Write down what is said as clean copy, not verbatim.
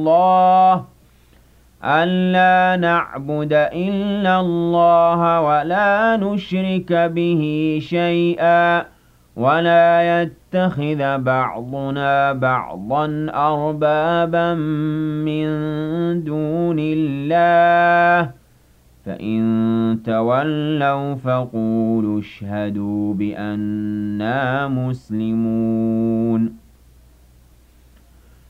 الله ألا نعبد إلا الله ولا نشرك به شيئا ولا يتخذ بعضنا بعضا أربابا من دون الله فإن تولوا فقولوا اشهدوا بأننا مسلمون